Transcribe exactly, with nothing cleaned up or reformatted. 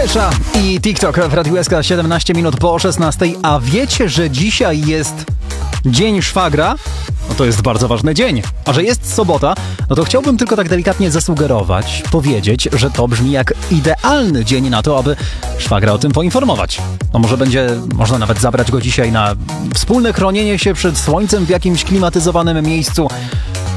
Kesha i TikTok w Radiu S K, siedemnaście minut po szesnastej. A wiecie, że dzisiaj jest Dzień Szwagra? No to jest bardzo ważny dzień. A że jest sobota, no to chciałbym tylko tak delikatnie zasugerować, powiedzieć, że to brzmi jak idealny dzień na to, aby szwagra o tym poinformować. No może będzie można nawet zabrać go dzisiaj na wspólne chronienie się przed słońcem w jakimś klimatyzowanym miejscu,